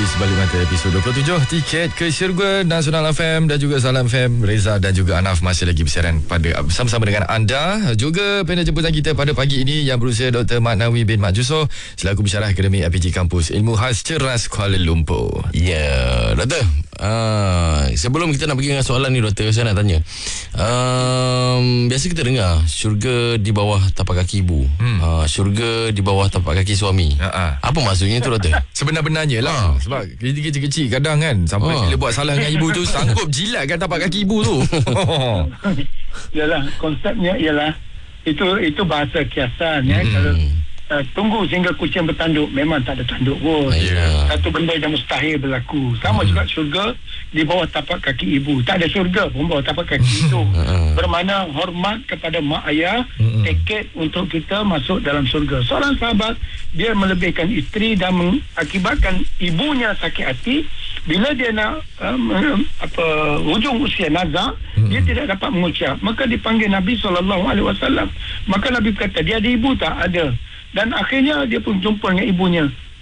Sebalik Mata episod 27, Tiket ke Syurga Nasional FM dan juga Salam FM. Reza dan juga Anaf masih lagi bersiaran pada bersama-sama dengan anda. Juga panel jemputan kita pada pagi ini yang berusia Dr. Mat Nawi bin Mat Jusoh selaku pensyarah Akademik APG Kampus Ilmu Khas Ceras Kuala Lumpur. Ya, Doktor. Sebelum kita nak pergi dengan soalan ni, Doktor, saya nak tanya. Biasa kita dengar syurga di bawah tapak kaki ibu, syurga di bawah tapak kaki suami. Apa maksudnya tu, Doktor? Sebenar-benarnya lah. Sebab kita kecil kadang kan sampai bila buat salah dengan ibu tu sanggup jilatkan tapak kaki ibu tu. Yalah, konsepnya ialah itu bahasa kiasan ya. Kalau tunggu sehingga kucing bertanduk, memang tak ada tanduk pun. Satu benda yang mustahil berlaku. Sama juga syurga di bawah tapak kaki ibu. Tak ada syurga pun bawah tapak kaki itu. Bermakna hormat kepada mak ayah, tiket untuk kita masuk dalam syurga. Seorang sahabat, dia melebihkan isteri dan mengakibatkan ibunya sakit hati. Bila dia nak hujung usia nazak, dia tidak dapat mengucap. Maka dipanggil Nabi SAW. Maka Nabi kata, dia ada ibu tak? Ada. Dan akhirnya dia pun jumpa dengan ibunya.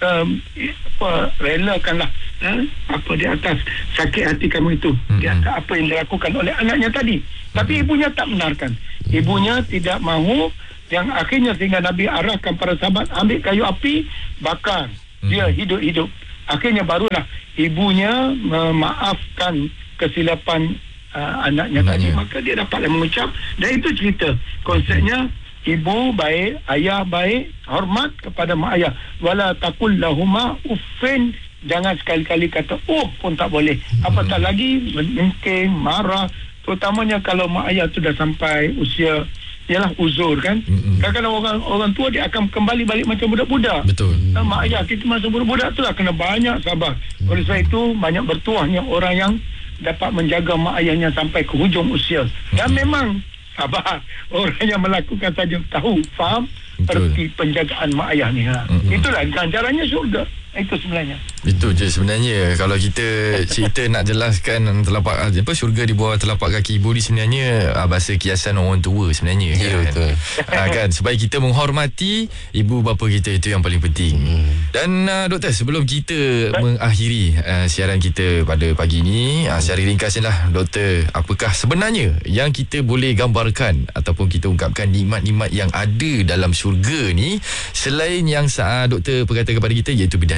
Relakanlah di atas sakit hati kamu itu, di atas apa yang dilakukan oleh anaknya tadi. Tapi ibunya tak benarkan. Ibunya tidak mahu. Yang akhirnya sehingga Nabi arahkan para sahabat, ambil kayu api, bakar dia hidup-hidup. Akhirnya barulah ibunya memaafkan kesilapan anaknya tadi. Maka dia dapatlah mengucap. Dan itu cerita. Konsepnya, ibu baik, ayah baik, hormat kepada mak ayah. Wala taqul lahuma uffin, jangan sekali-kali kata pun tak boleh. Apatah lagi mungkin marah, terutamanya kalau mak ayah tu dah sampai usia ialah uzur kan. Kadang-kadang orang tua dia akan kembali balik macam budak-budak. Betul. Mak ayah kita masa budak-budak tu lah kena banyak sabar. Oleh sebab itu banyak bertuahnya orang yang dapat menjaga mak ayahnya sampai ke hujung usia. Dan memang sabar orang yang melakukan saja tahu, faham erti penjagaan mak ayah ni. Itulah ganjarannya syurga. Itu sebenarnya. Itu je sebenarnya. Kalau kita cerita nak jelaskan telapak syurga di bawah telapak kaki ibu ni sebenarnya bahasa kiasan orang tua sebenarnya. Ya, kan? betul. Kan supaya kita menghormati ibu bapa kita, itu yang paling penting. Dan doktor, sebelum kita mengakhiri siaran kita pada pagi ini, secara ringkasnya lah doktor, apakah sebenarnya yang kita boleh gambarkan ataupun kita ungkapkan nikmat-nikmat yang ada dalam syurga ni selain yang doktor perkatakan kepada kita, iaitu bidadari.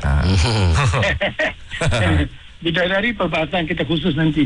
Bidadari perbahasan kita khusus nanti.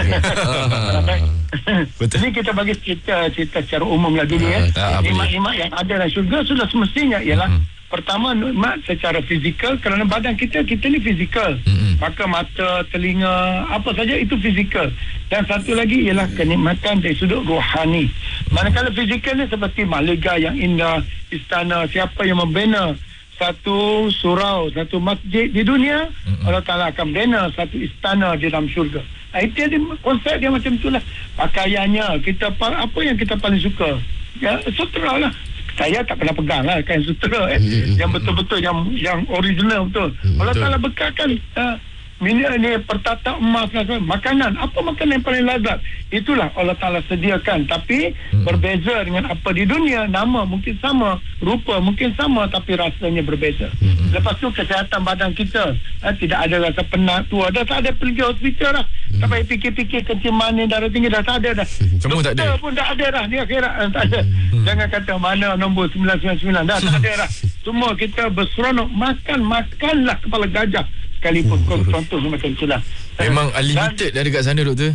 Betul. Ini kita bagi cerita secara umum lah dulu ya. Nikmat-nikmat yang ada dalam syurga sudah semestinya ialah pertama, nikmat secara fizikal, kerana badan kita ni fizikal. Maka mata, telinga, apa saja itu fizikal. Dan satu lagi ialah kenikmatan dari sudut rohani. Manakala fizikal ni seperti mahligai yang indah, istana, siapa yang membina satu surau, satu masjid di dunia, Allah Ta'ala akan bina satu istana di dalam syurga. Itu konsep dia macam itulah. Pakaiannya, apa yang kita paling suka? Ya, sutera lah. Saya tak pernah pegang lah kain sutera yang betul-betul yang original betul. Allah Ta'ala bekalkan ini pertata emas, makanan. Apa makanan yang paling lazat? Itulah Allah Ta'ala sediakan. Tapi berbeza dengan apa di dunia. Nama mungkin sama, rupa mungkin sama, tapi rasanya berbeza. Lepas tu kesihatan badan kita, tidak ada rasa penat, tua. Dah tak ada pergi hospital dah. Tak payah fikir-fikir kencing manis, darah tinggi, dah tak ada dah. Semua tak ada. Doktor pun dah ada dah. Dia akhirat tak ada. Jangan kata mana nombor 999. Dah tak ada dah. Semua kita berseronok. Makanlah kepala gajah sekalipun. Contoh macam itulah. Memang unlimited dah dekat sana, doktor.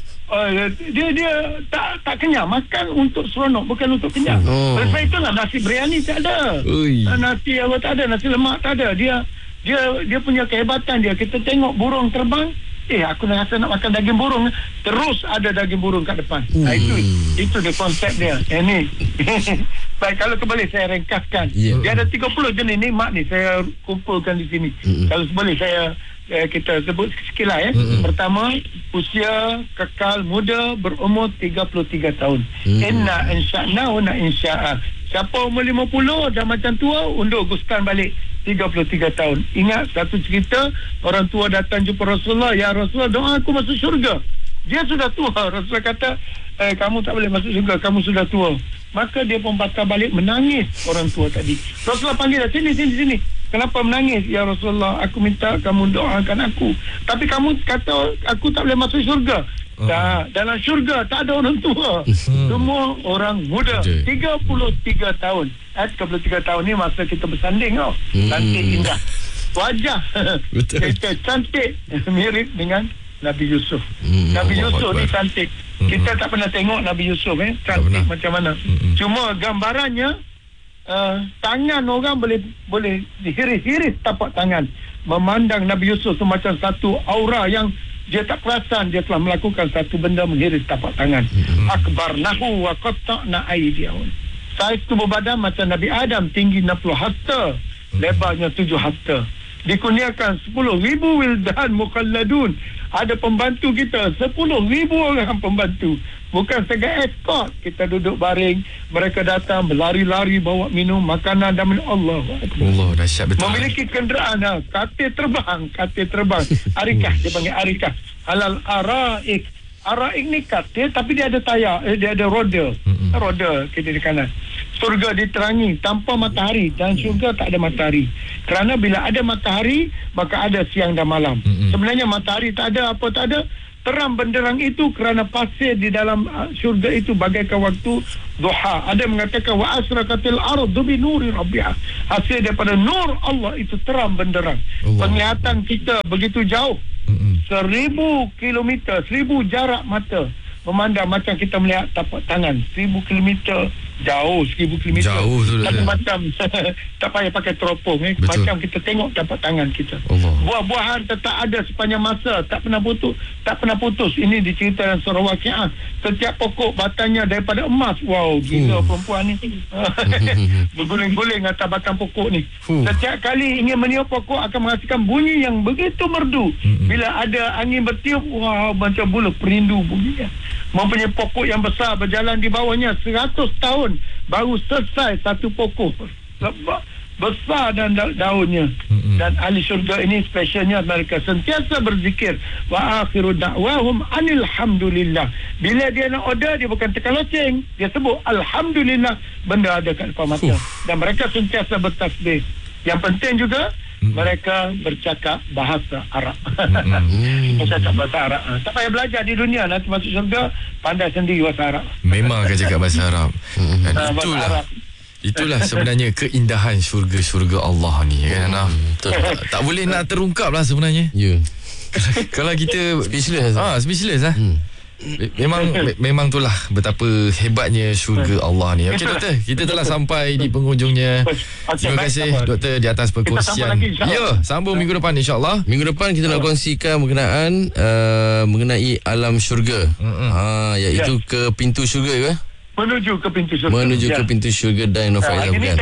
Dia tak kenyang. Makan untuk seronok, bukan untuk kenyang. Sebab itulah nasi biryani tak ada. Nasi apa tak ada, nasi lemak tak ada. Dia punya kehebatan dia. Kita tengok burung terbang, aku rasa nak makan daging burung, terus ada daging burung kat depan. Itu dia konsep dia. Ini baik, kalau kembali saya ringkaskan, dia ada 30 jenis nikmat ni saya kumpulkan di sini. Kalau boleh saya kita sebut sekilas Pertama, usia kekal muda berumur 33 tahun. Inna insya'nahu na insya'a. Siapa umur 50 dah macam tua, undur guskan balik 33 tahun. Ingat satu cerita, orang tua datang jumpa Rasulullah, ya Rasulullah, doa aku masuk syurga. Dia sudah tua. Rasulullah kata, kamu tak boleh masuk syurga, kamu sudah tua. Maka dia pun patah balik menangis orang tua tadi. Rasulullah panggil, sini. Kenapa menangis? Ya Rasulullah, aku minta kamu doakan aku. Tapi kamu kata aku tak boleh masuk syurga. Dalam syurga tak ada orang tua. Semua orang muda. 33 tahun. 33 tahun ni masa kita bersanding tau. Cantik, indah. Wajah kita cantik, mirip dengan Nabi Yusuf. Nabi Yusuf ni cantik. Kita tak pernah tengok Nabi Yusuf cantik macam mana. Cuma gambarannya tangan orang boleh dihiris-hiris tapak tangan. Memandang Nabi Yusuf semacam satu aura yang dia tak perasan dia telah melakukan satu benda menghiris tapak tangan. Akbarnahu wa qatta'na aydiyahum. Saiz tubuh badan macam Nabi Adam, tinggi 60 hasta, lebarnya 7 hasta. Dikurniakan 10,000 wildan mukhalladun. Ada pembantu kita 10,000 orang pembantu. Bukan sebagai escort. Kita duduk baring, mereka datang berlari-lari bawa minum makanan dan Allah dahsyat betul. Memiliki kenderaan katil terbang. Arikah, dia panggil arikah. Halal araik. Araik ni katil tapi dia ada tayar, dia ada roda. Roda kiri kanan. Surga diterangi tanpa matahari, dan syurga tak ada matahari. Kerana bila ada matahari, maka ada siang dan malam. Sebenarnya matahari tak ada, apa tak ada, terang benderang itu kerana pasir di dalam syurga itu bagaikan waktu duha. Ada mengatakan wa asraqatil ardu bi nuri rabbiha. Hasil daripada nur Allah itu terang benderang. Penglihatan kita begitu jauh. 1,000 kilometer, 1,000 jarak mata memandang macam kita melihat tapak tangan. 1,000 kilometer jauh, 1,000 kilometer jauh tu tapi macam tak payah pakai teropong macam kita tengok tapak tangan kita. Buah-buahan tetap ada sepanjang masa, tak pernah putus. Ini diceritakan surah Waqiah. Setiap pokok batangnya daripada emas. Wow, gila perempuan ni. Berguling-guling atas batang pokok ni. Setiap kali ingin meniup pokok akan menghasilkan bunyi yang begitu merdu. Bila ada angin bertiup, wow, macam bulu perindu bunyinya. Mempunyai pokok yang besar, berjalan di bawahnya 100 tahun baru selesai satu pokok besar dan daunnya. Dan ahli syurga ini spesialnya mereka sentiasa berzikir wa akhiru da'wahum anil hamdulillah. Bila dia nak order, dia bukan tekan loceng, dia sebut alhamdulillah, benda ada kat depan mata. Dan mereka sentiasa bertasbih. Yang penting juga mereka bercakap bahasa Arab. Bercakap bahasa Arab. Tak payah belajar di dunia, nanti masuk syurga pandai sendiri bahasa Arab. Memang akan cakap bahasa Arab. Dan itulah sebenarnya keindahan syurga Allah ni kan. Tak boleh nak terungkap lah sebenarnya. Kalau kita speechless lah. Memang itulah betapa hebatnya syurga Allah ni. Okey doktor, kita telah sampai di penghujungnya. Terima kasih doktor di atas perkongsian. Sambung minggu depan insya-Allah. Minggu depan kita nak kongsikan mengenai alam syurga. Iaitu ke pintu syurga ke? Menuju ke pintu syurga. Ke pintu syurga dan Nofaizah bukan?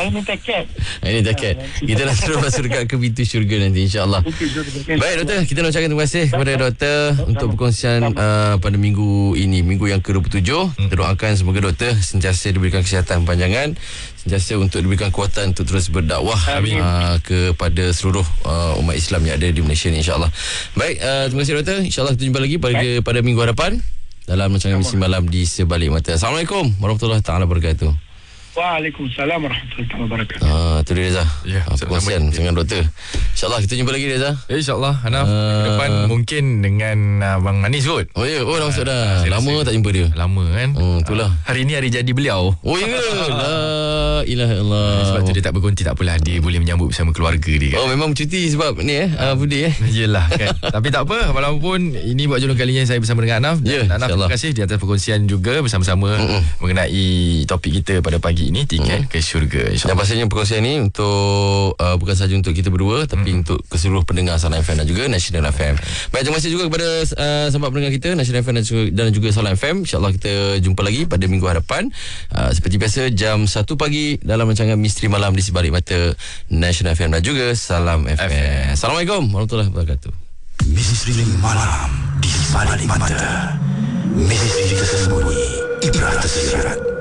Ini tiket. Kita nak terus masuk dekat ke pintu syurga nanti insya-Allah. Baik doktor, kita nak ucapkan terima kasih kepada doktor untuk perkongsian pada minggu ini, minggu yang ke-27. Kita doakan semoga doktor sentiasa diberikan kesihatan panjangan, sentiasa untuk diberikan kekuatan untuk terus berdakwah kepada seluruh umat Islam yang ada di Malaysia ni insya-Allah. Baik, terima kasih doktor. Insya-Allah kita jumpa lagi pada minggu hadapan dalam rancangan Misi Malam di Sebalik Mata. Assalamualaikum warahmatullahi taala wabarakatuh. Waalaikumsalam warahmatullahi wabarakatuh. Tu dia Reza. Perkongsian dengan doktor. InsyaAllah kita jumpa lagi Reza. InsyaAllah Hanaf depan mungkin dengan Abang Anis kot. Dah masuk dah. Lama tak jumpa dia. Lama kan. Itulah. Hari ni hari jadi beliau. Ya ke? La ilaha illallah. Sebab tu dia tak berkonti, tak apalah, dia boleh menyambut bersama keluarga dia kan. Memang cuti sebab ni Budi Yelah kan. Tapi tak apa, walaupun ini buat julung kalinya saya bersama dengan Hanaf. Hanaf, terima kasih di atas perkongsian juga bersama-sama mengenai topik kita pada pagi ini, tiket ke syurga insya-Allah. Dan pastinya perkongsian ni untuk bukan sahaja untuk kita berdua tapi untuk keseluruh pendengar Salam FM dan juga National FM. Baik, terima kasih juga kepada sahabat pendengar kita National FM dan juga Salam FM. InsyaAllah kita jumpa lagi pada minggu hadapan seperti biasa jam 1 pagi dalam rancangan Misteri Malam di Sebalik Mata National FM dan juga Salam FM. Assalamualaikum warahmatullahi wabarakatuh. Misteri Malam di Sebalik Mata, misteri tersembunyi, ibrah tersirat.